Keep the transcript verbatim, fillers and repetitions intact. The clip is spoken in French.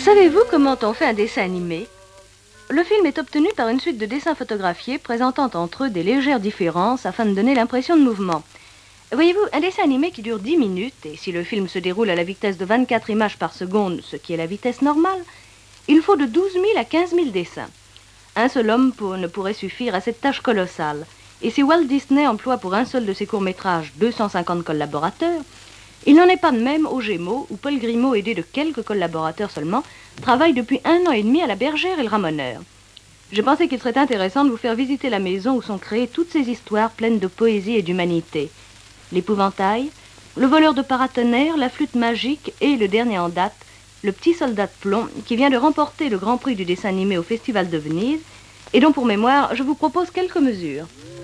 Savez-vous comment on fait un dessin animé? Le film est obtenu par une suite de dessins photographiés présentant entre eux des légères différences afin de donner l'impression de mouvement. Voyez-vous, un dessin animé qui dure dix minutes, et si le film se déroule à la vitesse de vingt-quatre images par seconde, ce qui est la vitesse normale, il faut de douze mille à quinze mille dessins. Un seul homme pour, ne pourrait suffire à cette tâche colossale. Et si Walt Disney emploie pour un seul de ses courts-métrages deux cent cinquante collaborateurs, il n'en est pas de même aux Gémeaux, où Paul Grimaud, aidé de quelques collaborateurs seulement, travaille depuis un an et demi à la Bergère et le Ramoneur. Je pensais qu'il serait intéressant de vous faire visiter la maison où sont créées toutes ces histoires pleines de poésie et d'humanité. L'épouvantail, le voleur de paratonnerre, la flûte magique et, le dernier en date, le petit soldat de plomb qui vient de remporter le grand prix du dessin animé au Festival de Venise et dont pour mémoire je vous propose quelques mesures.